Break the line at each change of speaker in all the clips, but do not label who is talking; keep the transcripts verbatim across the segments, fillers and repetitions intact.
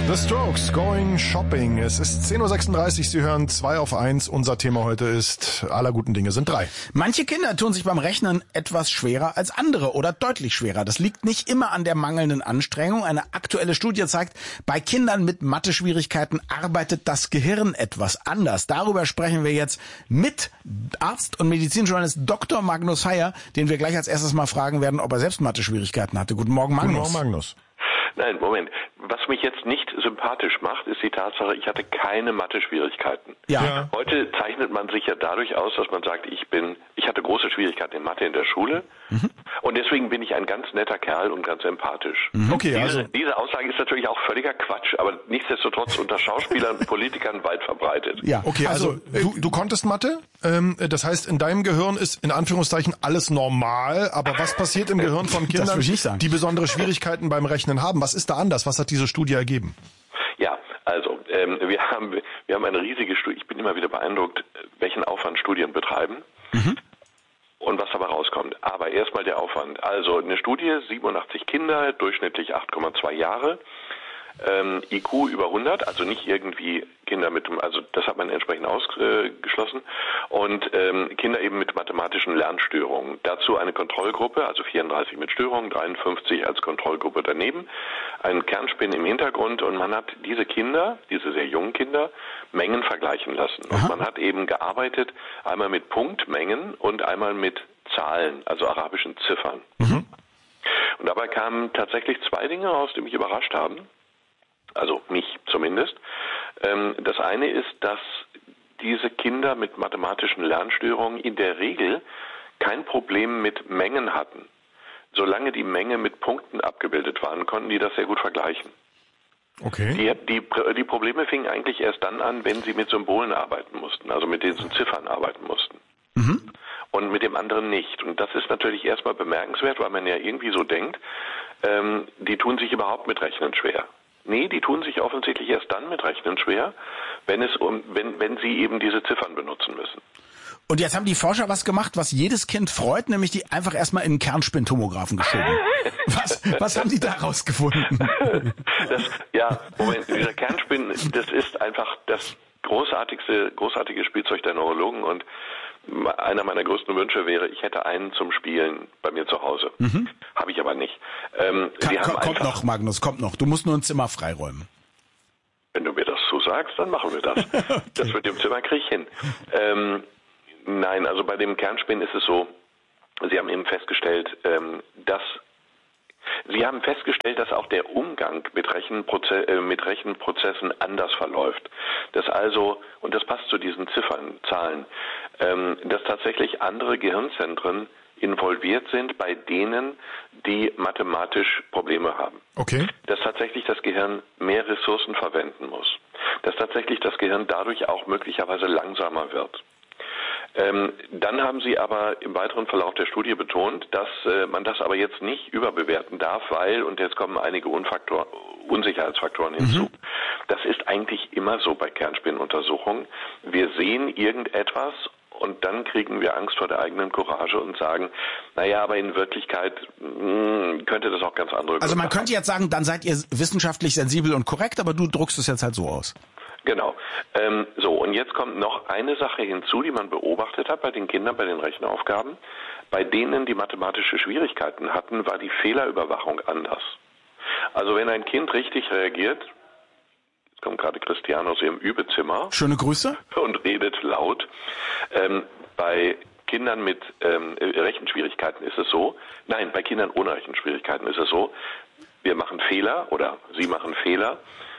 The Strokes, Going Shopping. Es ist zehn Uhr sechsunddreißig, Sie hören zwei auf eins. Unser Thema heute ist, aller guten Dinge sind drei.
Manche Kinder tun sich beim Rechnen etwas schwerer als andere oder deutlich schwerer. Das liegt nicht immer an der mangelnden Anstrengung. Eine aktuelle Studie zeigt, bei Kindern mit Mathe-Schwierigkeiten arbeitet das Gehirn etwas anders. Darüber sprechen wir jetzt mit Arzt und Medizinjournalist Doktor Magnus Heyer, den wir gleich als erstes mal fragen werden, ob er selbst Mathe-Schwierigkeiten hatte. Guten Morgen, Magnus.
Guten Morgen, Magnus.
Nein, Moment. Was mich jetzt nicht sympathisch macht, ist die Tatsache, ich hatte keine Mathe-Schwierigkeiten.
Ja. ja.
Heute zeichnet man sich ja dadurch aus, dass man sagt, ich bin, ich hatte große Schwierigkeiten in Mathe in der Schule mhm. und deswegen bin ich ein ganz netter Kerl und ganz empathisch.
Mhm. Okay,
diese,
also
diese Aussage ist natürlich auch völliger Quatsch, aber nichtsdestotrotz unter Schauspielern und Politikern weit verbreitet.
Ja, okay, also, also du, du konntest Mathe, ähm, das heißt, in deinem Gehirn ist in Anführungszeichen alles normal, aber was passiert im Gehirn von Kindern, die besondere Schwierigkeiten beim Rechnen haben? Was ist da anders? Was hat diese Studie ergeben?
Ja, also ähm, wir haben wir haben eine riesige Studie. Ich bin immer wieder beeindruckt, welchen Aufwand Studien betreiben mhm. und was dabei rauskommt. Aber erstmal der Aufwand. Also eine Studie, siebenundachtzig Kinder, durchschnittlich acht Komma zwei Jahre, ähm, I Q über hundert, also nicht irgendwie Kinder mit, also das hat man entsprechend ausgeschlossen, und ähm, Kinder eben mit mathematischen Lernstörungen. Dazu eine Kontrollgruppe, also vierunddreißig mit Störungen, dreiundfünfzig als Kontrollgruppe daneben, ein Kernspin im Hintergrund, und man hat diese Kinder, diese sehr jungen Kinder, Mengen vergleichen lassen. Und man hat eben gearbeitet einmal mit Punktmengen und einmal mit Zahlen, also arabischen Ziffern. Mhm. Und dabei kamen tatsächlich zwei Dinge raus, die mich überrascht haben. Also mich zumindest. Das eine ist, dass diese Kinder mit mathematischen Lernstörungen in der Regel kein Problem mit Mengen hatten. Solange die Menge mit Punkten abgebildet waren, konnten die das sehr gut vergleichen.
Okay.
Die, die, die Probleme fingen eigentlich erst dann an, wenn sie mit Symbolen arbeiten mussten, also mit diesen Ziffern arbeiten mussten. Mhm. Und mit dem anderen nicht. Und das ist natürlich erstmal bemerkenswert, weil man ja irgendwie so denkt, ähm, die tun sich überhaupt mit Rechnen schwer. Nee, die tun sich offensichtlich erst dann mit Rechnen schwer, wenn es um, wenn, wenn sie eben diese Ziffern benutzen müssen.
Und jetzt haben die Forscher was gemacht, was jedes Kind freut, nämlich die einfach erstmal in einen Kernspintomographen geschoben. Was, was haben die da rausgefunden?
Das, ja, Moment, dieser Kernspin, das ist einfach das großartigste, großartige Spielzeug der Neurologen, und einer meiner größten Wünsche wäre, ich hätte einen zum Spielen bei mir zu Hause. Mhm. Habe ich aber nicht. Ähm,
Kann,
Sie haben
kommt
einfach,
noch, Magnus, kommt noch. Du musst nur ein Zimmer freiräumen.
Wenn du mir das so sagst, dann machen wir das. Okay. Das mit dem Zimmer kriege ich hin. Ähm, nein, also bei dem Kernspin ist es so, Sie haben eben festgestellt, ähm, dass Sie haben festgestellt, dass auch der Umgang mit, Rechenproze- äh, mit Rechenprozessen anders verläuft. Dass also, und das passt zu diesen Ziffern, Zahlen, ähm, dass tatsächlich andere Gehirnzentren involviert sind bei denen, die mathematisch Probleme haben.
Okay.
Dass tatsächlich das Gehirn mehr Ressourcen verwenden muss. Dass tatsächlich das Gehirn dadurch auch möglicherweise langsamer wird. Ähm, dann haben Sie aber im weiteren Verlauf der Studie betont, dass äh, man das aber jetzt nicht überbewerten darf, weil, und jetzt kommen einige Unfaktor, Unsicherheitsfaktoren hinzu. Mhm. Das ist eigentlich immer so bei Kernspinuntersuchungen. Wir sehen irgendetwas und dann kriegen wir Angst vor der eigenen Courage und sagen, naja, aber in Wirklichkeit mh, könnte das auch ganz andere Gründe
Also man
haben.
könnte jetzt sagen, dann seid ihr wissenschaftlich sensibel und korrekt, aber du druckst es jetzt halt so aus.
Genau. Ähm, so, und jetzt kommt noch eine Sache hinzu, die man beobachtet hat bei den Kindern, bei den Rechenaufgaben. Bei denen, die mathematische Schwierigkeiten hatten, war die Fehlerüberwachung anders. Also wenn ein Kind richtig reagiert, jetzt kommt gerade Christiane aus ihrem Übezimmer.
Schöne Grüße.
Und redet laut. Ähm, bei Kindern mit ähm, Rechenschwierigkeiten ist es so, nein, bei Kindern ohne Rechenschwierigkeiten ist es so, wir machen Fehler oder sie machen Fehler.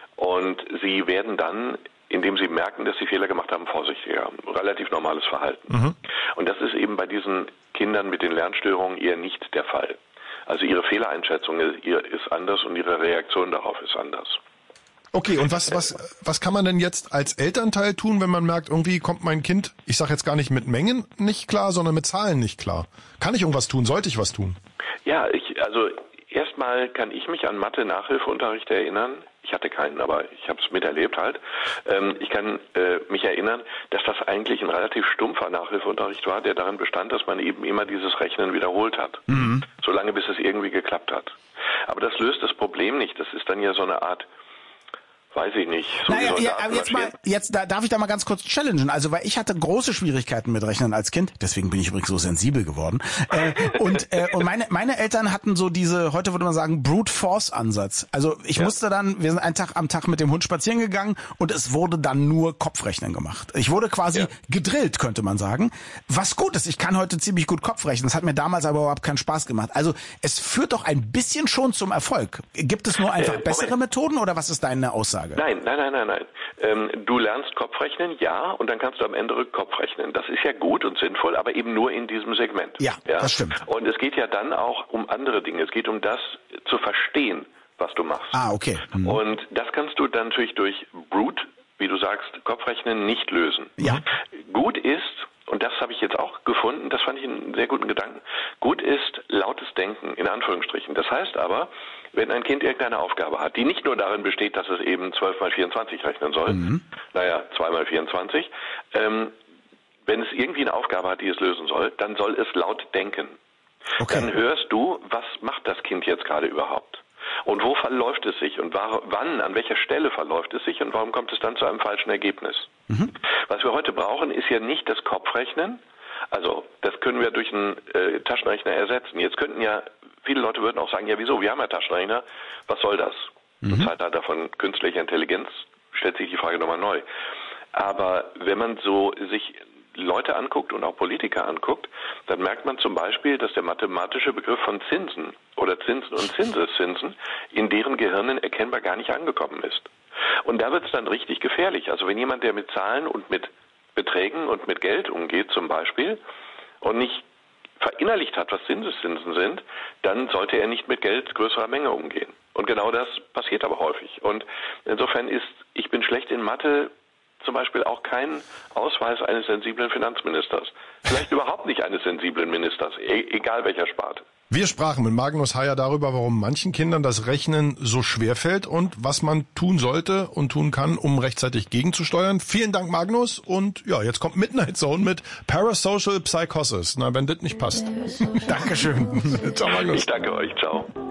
Und sie werden dann, indem sie merken, dass sie Fehler gemacht haben, vorsichtiger. Relativ normales Verhalten. Mhm. Und das ist eben bei diesen Kindern mit den Lernstörungen eher nicht der Fall. Also ihre Fehlereinschätzung ist anders und ihre Reaktion darauf ist anders.
Okay, und was was was kann man denn jetzt als Elternteil tun, wenn man merkt, irgendwie kommt mein Kind, ich sage jetzt gar nicht mit Mengen nicht klar, sondern mit Zahlen nicht klar? Kann ich irgendwas tun? Sollte ich was tun?
Ja, ich also erstmal kann ich mich an Mathe-Nachhilfeunterricht erinnern. Ich hatte keinen, aber ich habe es miterlebt halt. Ähm, ich kann äh, mich erinnern, dass das eigentlich ein relativ stumpfer Nachhilfeunterricht war, der darin bestand, dass man eben immer dieses Rechnen wiederholt hat. Mhm. Solange bis es irgendwie geklappt hat. Aber das löst das Problem nicht. Das ist dann ja so eine Art Weiß ich nicht. So
naja, ja, aber jetzt mal, jetzt da, darf ich da mal ganz kurz challengen. Also, weil ich hatte große Schwierigkeiten mit Rechnen als Kind. Deswegen bin ich übrigens so sensibel geworden. Äh, und äh, und meine meine Eltern hatten so diese, heute würde man sagen, Brute Force Ansatz. Also ich ja. musste dann, wir sind einen Tag am Tag mit dem Hund spazieren gegangen und es wurde dann nur Kopfrechnen gemacht. Ich wurde quasi ja. gedrillt, könnte man sagen. Was gut ist, ich kann heute ziemlich gut Kopfrechnen. Das hat mir damals aber überhaupt keinen Spaß gemacht. Also es führt doch ein bisschen schon zum Erfolg. Gibt es nur einfach äh, bessere Methoden oder was ist deine Aussage?
Nein, nein, nein, nein, nein. Ähm, du lernst Kopfrechnen, ja, und dann kannst du am Ende Rückkopfrechnen. Das ist ja gut und sinnvoll, aber eben nur in diesem Segment.
Ja, ja, das stimmt.
Und es geht ja dann auch um andere Dinge. Es geht um das zu verstehen, was du machst.
Ah, okay. Mhm.
Und das kannst du dann natürlich durch Brute, wie du sagst, Kopfrechnen nicht lösen.
Ja.
Gut ist, und das habe ich jetzt auch gefunden, das fand ich einen sehr guten Gedanken, gut ist lautes Denken, in Anführungsstrichen. Das heißt aber, wenn ein Kind irgendeine Aufgabe hat, die nicht nur darin besteht, dass es eben zwölf mal vierundzwanzig rechnen soll, mhm. naja, zwei mal vierundzwanzig, ähm, wenn es irgendwie eine Aufgabe hat, die es lösen soll, dann soll es laut denken. Okay. Dann hörst du, was macht das Kind jetzt gerade überhaupt? Und wo verläuft es sich und war, wann, an welcher Stelle verläuft es sich und warum kommt es dann zu einem falschen Ergebnis? Mhm. Was wir heute brauchen, ist ja nicht das Kopfrechnen. Also das können wir durch einen äh, Taschenrechner ersetzen. Jetzt könnten ja, viele Leute würden auch sagen, ja wieso, wir haben ja Taschenrechner, was soll das? Mhm. Im Zeitalter von künstlicher Intelligenz stellt sich die Frage nochmal neu. Aber wenn man so sich Leute anguckt und auch Politiker anguckt, dann merkt man zum Beispiel, dass der mathematische Begriff von Zinsen oder Zinsen und Zinseszinsen in deren Gehirnen erkennbar gar nicht angekommen ist. Und da wird es dann richtig gefährlich. Also wenn jemand, der mit Zahlen und mit Beträgen und mit Geld umgeht zum Beispiel und nicht verinnerlicht hat, was Zinseszinsen sind, dann sollte er nicht mit Geld größerer Menge umgehen. Und genau das passiert aber häufig. Und insofern ist, ich bin schlecht in Mathe, zum Beispiel auch kein Ausweis eines sensiblen Finanzministers. Vielleicht überhaupt nicht eines sensiblen Ministers, e- egal welcher Sparte.
Wir sprachen mit Magnus Heyer darüber, warum manchen Kindern das Rechnen so schwer fällt und was man tun sollte und tun kann, um rechtzeitig gegenzusteuern. Vielen Dank, Magnus. Und ja, jetzt kommt Midnight Zone mit Parasocial Psychosis. Na, wenn das nicht passt.
Dankeschön.
Ciao, Magnus. Ich danke euch. Ciao.